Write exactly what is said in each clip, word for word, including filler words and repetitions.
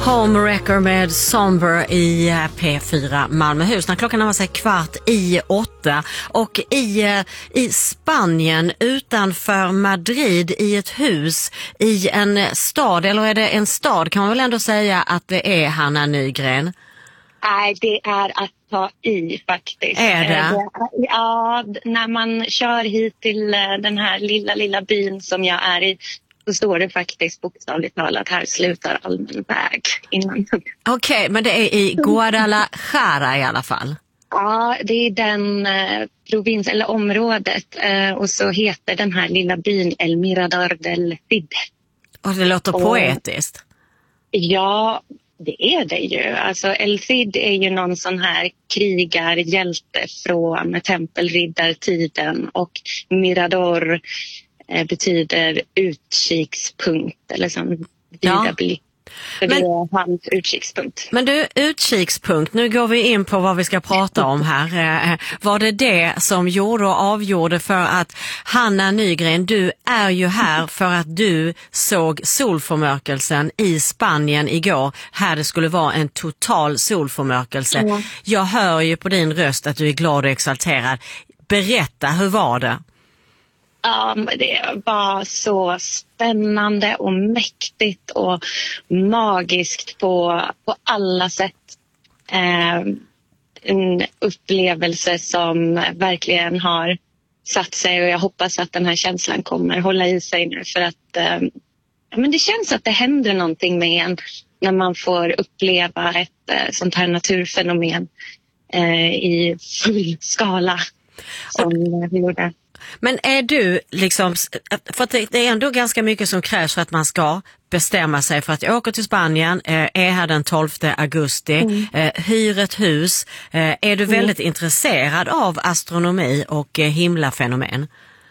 Homewrecker med Somber i P fyra Malmöhus. När klockan var sig kvart i åtta. Och i, i Spanien utanför Madrid i ett hus i en stad, eller är det en stad kan man väl ändå säga att det är Hanna Nygren? Nej, det är att ta i faktiskt. Är det? Ja, när man kör hit till den här lilla, lilla byn som jag är i, så står det faktiskt bokstavligt talat här slutar allmän väg innan. Okej, okay, men det är i Guadalajara i alla fall. Ja, det är den eh, provins eller området eh, och så heter den här lilla byn El Mirador del Cid. Och det låter och, poetiskt. Ja, det är det ju. Alltså El Cid är ju någon sån här krigarhjälte från tempelriddartiden och Mirador eh, betyder utkikspunkt eller sån vida blick. Så det men, är hans utkikspunkt. Men du, utkikspunkt, nu går vi in på vad vi ska prata om här. Eh, var det det som gjorde och avgjorde för att Hanna Nygren, du är ju här för att du såg solförmörkelsen i Spanien igår. Här det skulle vara en total solförmörkelse. Mm. Jag hör ju på din röst att du är glad och exalterad. Berätta, hur var det? Ja, det var så spännande och mäktigt och magiskt på, på alla sätt. Eh, en upplevelse som verkligen har satt sig och jag hoppas att den här känslan kommer hålla i sig nu för att eh, men det känns att det händer någonting med en när man får uppleva ett eh, sånt här naturfenomen eh, i full skala som vi gjorde. Men är du liksom, för att det är ändå ganska mycket som krävs för att man ska bestämma sig för att jag åker till Spanien, är här den tolfte augusti, mm. hyr ett hus. Är du väldigt mm. intresserad av astronomi och himlafenomen?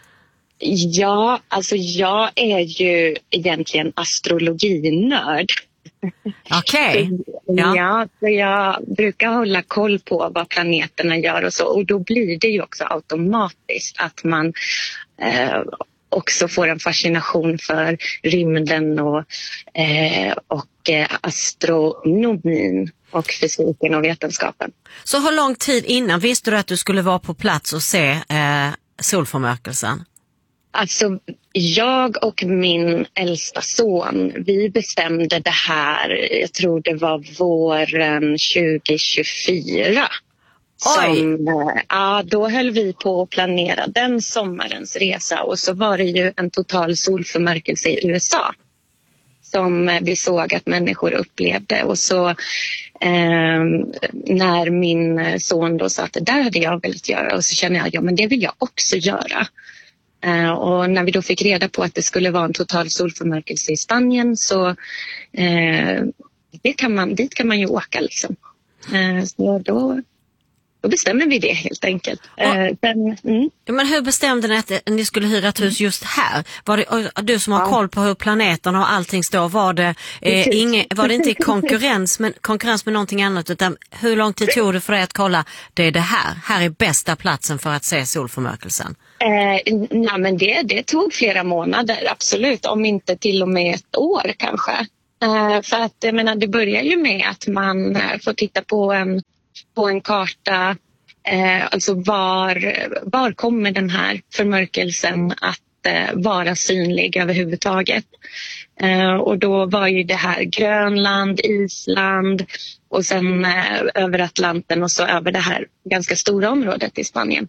Ja, alltså jag är ju egentligen astrologinörd. Okej. Okay. Ja. ja, så jag brukar hålla koll på vad planeterna gör och så. Och då blir det ju också automatiskt att man eh, också får en fascination för rymden och, eh, och eh, astronomin och fysiken och vetenskapen. Så hur lång tid innan visste du att du skulle vara på plats och se eh, solförmörkelsen? Alltså, jag och min äldsta son, vi bestämde det här, jag tror det var våren tjugo tjugofyra. Som, ja, då höll vi på att planera den sommarens resa och så var det ju en total solförmörkelse i U S A som vi såg att människor upplevde. Och så eh, när min son då sa att det där hade jag velat göra och så kände jag, ja men det vill jag också göra. Uh, och när vi då fick reda på att det skulle vara en total solförmörkelse i Spanien så uh, det kan man, dit kan man ju åka liksom. Uh, så då, då bestämmer vi det helt enkelt. Uh, men, mm. men hur bestämde ni att ni skulle hyra ett hus just här? Var det, du som har ja. koll på hur planeterna och allting står, var det, eh, inge, var det inte i konkurrens med, konkurrens med någonting annat utan hur lång tid tog det för dig att kolla det är det här, här är bästa platsen för att se solförmörkelsen? Eh, nej, men det, det tog flera månader, absolut, om inte till och med ett år kanske. Eh, för att jag menar, det börjar ju med att man eh, får titta på en, på en karta, eh, alltså var, var kommer den här förmörkelsen att eh, vara synlig överhuvudtaget. Eh, och då var ju det här Grönland, Island och sen eh, över Atlanten och så över det här ganska stora området i Spanien.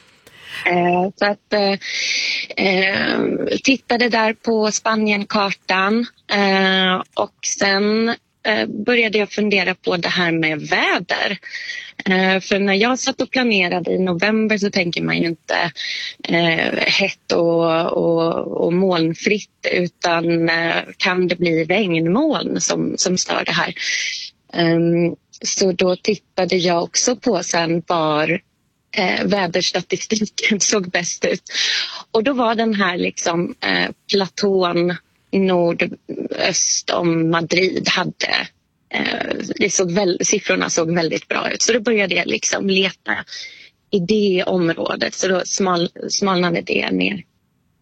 Eh, så att eh, tittade där på Spanienkartan eh, och sen eh, började jag fundera på det här med väder. Eh, för när jag satt och planerade i november så tänker man ju inte eh, hett och, och, och molnfritt utan eh, kan det bli regnmoln som, som stör det här. Eh, så då tittade jag också på sen var Eh, väderstatistiken såg bäst ut. Och då var den här liksom eh, platån nordöst om Madrid hade eh, det såg väl, siffrorna såg väldigt bra ut. Så då började jag liksom leta i det området. Så då smal, smalnade det ner.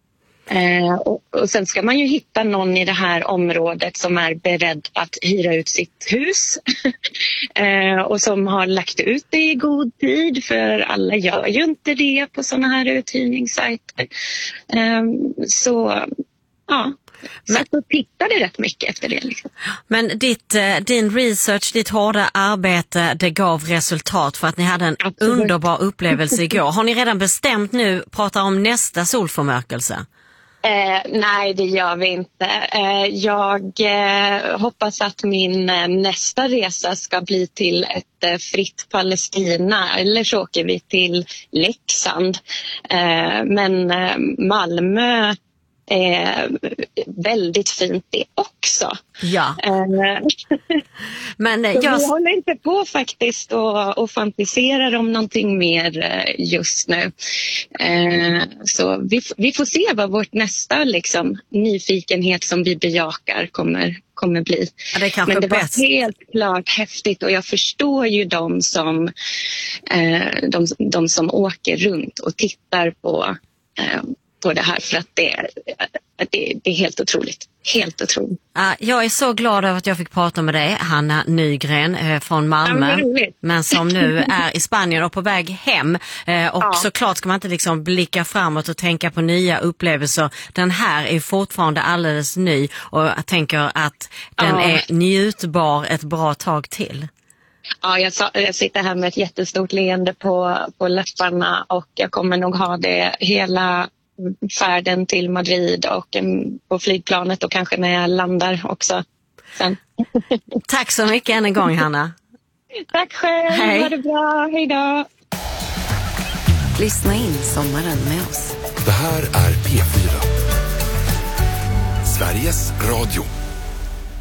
Eh, och, och sen ska man ju hitta någon i det här området som är beredd att hyra ut sitt hus eh, och som har lagt ut det i god tid, för alla gör ju inte det på sådana här uthyrningssajter. Eh, så ja, så men, att tittade rätt mycket efter det. Liksom. Men ditt, din research, ditt hårda arbete, det gav resultat för att ni hade en Absolut. underbar upplevelse igår. Har ni redan bestämt nu, prata om nästa solförmörkelse? Eh, nej, det gör vi inte. Eh, jag eh, hoppas att min eh, nästa resa ska bli till ett eh, fritt Palestina, eller så åker vi till Leksand. Eh, men eh, Malmö är väldigt fint det också. Ja. Eh, men jag... jag... Vi håller inte på faktiskt och, och fantiserar om någonting mer just nu. Eh, så vi, vi får se vad vårt nästa liksom, nyfikenhet som vi bejakar kommer, kommer bli. Ja, det Men det bäst. var helt klart häftigt, och jag förstår ju de som, eh, de, de som åker runt och tittar på eh, på det här, för att det är, det, det är helt otroligt. Helt otroligt. Jag är så glad över att jag fick prata med dig, Hanna Nygren från Malmö, ja, men som nu är i Spanien och på väg hem. Och ja. såklart ska man inte liksom blicka framåt och tänka på nya upplevelser. Den här är fortfarande alldeles ny, och jag tänker att den ja. är njutbar ett bra tag till. Ja, jag, sa, jag sitter här med ett jättestort leende på, på läpparna, och jag kommer nog ha det hela färden till Madrid och um, på flygplanet, och kanske när jag landar också sen. Tack så mycket än en gång, Hanna. Tack själv, Hej. Ha det bra, hej då. Lyssna in sommaren med oss. Det här är P fyra, Sveriges Radio.